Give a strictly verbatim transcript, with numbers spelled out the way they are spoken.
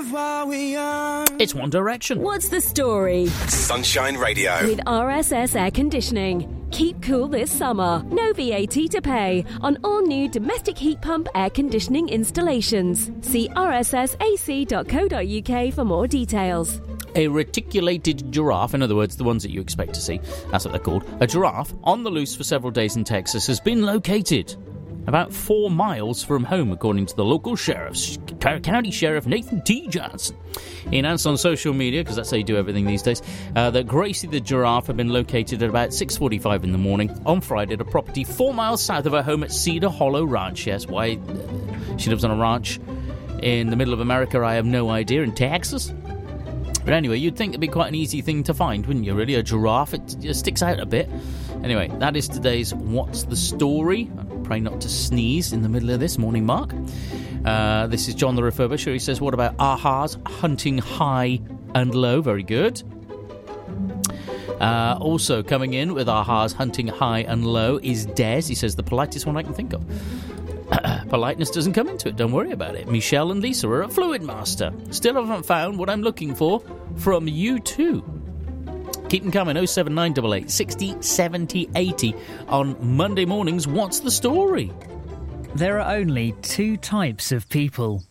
It's One Direction. What's the story? Sunshine Radio. With R S S Air Conditioning. Keep cool this summer. No V A T to pay on all new domestic heat pump air conditioning installations. See r s s a c dot co dot u k for more details. A reticulated giraffe, in other words, the ones that you expect to see, that's what they're called, a giraffe on the loose for several days in Texas has been located about four miles from home, according to the local sheriff, County Sheriff Nathan T. Johnson. He announced on social media, because that's how you do everything these days, uh, that Gracie the giraffe had been located at about six forty-five in the morning on Friday at a property four miles south of her home at Cedar Hollow Ranch. Yes, why she lives on a ranch in the middle of America, I have no idea, in Texas. But anyway, you'd think it'd be quite an easy thing to find, wouldn't you, really? A giraffe, it just sticks out a bit. Anyway, that is today's What's the Story? I pray not to sneeze in the middle of this. Morning, Mark. Uh, this is John the Refurbisher. He says, what about Aha's Hunting High and Low? Very good. Uh, also coming in with Aha's Hunting High and Low is Des. He says, the politest one I can think of. Politeness doesn't come into it, don't worry about it. Michelle and Lisa are at Fluid Master. Still haven't found what I'm looking for from you too. Keep them coming, oh seven nine eight eight, sixty, seventy, eighty on Monday mornings. What's the story? There are only two types of people.